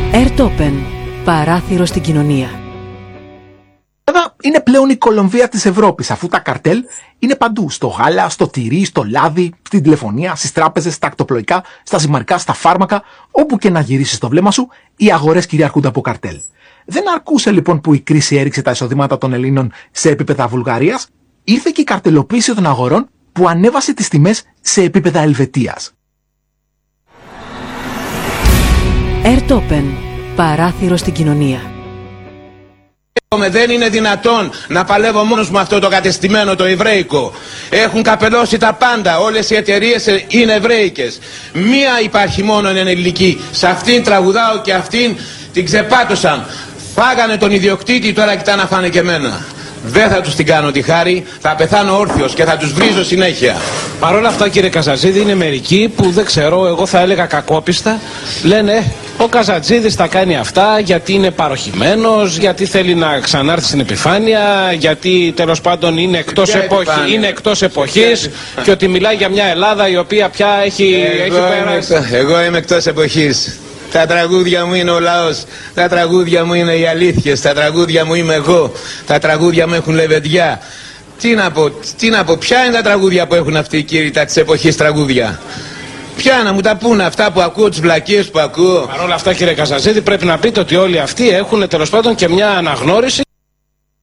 Airtopen. Παράθυρο στην κοινωνία. Είναι πλέον η Κολομβία της Ευρώπης, αφού τα καρτέλ είναι παντού. Στο γάλα, στο τυρί, στο λάδι, στην τηλεφωνία, στις τράπεζες, στα ακτοπλοϊκά, στα ζυμαρικά, στα φάρμακα. Όπου και να γυρίσεις το βλέμμα σου, οι αγορές κυριαρχούνται από καρτέλ. Δεν αρκούσε λοιπόν που η κρίση έριξε τα εισοδήματα των Ελλήνων σε επίπεδα Βουλγαρίας, ήρθε και η καρτελοποίηση των αγορών που ανέβασε τις τιμές σε επίπεδα Ελβετίας. Airtopen. Παράθυρο στην κοινωνία. Δεν είναι δυνατόν να παλεύω μόνος μου αυτό το κατεστημένο το εβραϊκό. Έχουν καπελώσει τα πάντα, όλες οι εταιρείες είναι εβραϊκές. Μία υπάρχει μόνο είναι ελληνική. Σε αυτήν τραγουδάω και αυτήν την ξεπάτωσαν. Φάγανε τον ιδιοκτήτη, τώρα κοιτά να φάνε και εμένα. Δεν θα τους την κάνω τη χάρη, θα πεθάνω όρθιος και θα τους βρίζω συνέχεια. Παρ' όλα αυτά, κύριε Καζατζίδη, είναι μερικοί που δεν ξέρω, εγώ θα έλεγα κακόπιστα, λένε ο Καζατζίδης θα κάνει αυτά γιατί είναι παροχημένος, γιατί θέλει να ξανάρθει στην επιφάνεια, γιατί τέλος πάντων είναι εκτός εποχής και ότι μιλάει για μια Ελλάδα η οποία πια έχει περάσει. Εγώ είμαι εκτός εποχής. Τα τραγούδια μου είναι ο λαός, τα τραγούδια μου είναι οι αλήθειες, τα τραγούδια μου είμαι εγώ, τα τραγούδια μου έχουν λεβεντιά. Τι να πω, ποια είναι τα τραγούδια που έχουν αυτοί οι κύριοι, τα της εποχής τραγούδια? Ποια να μου τα πούνε αυτά που ακούω, τις βλακίες που ακούω? Παρ' όλα αυτά, κύριε Καζατζίδη, πρέπει να πείτε ότι όλοι αυτοί έχουν τέλος πάντων και μια αναγνώριση.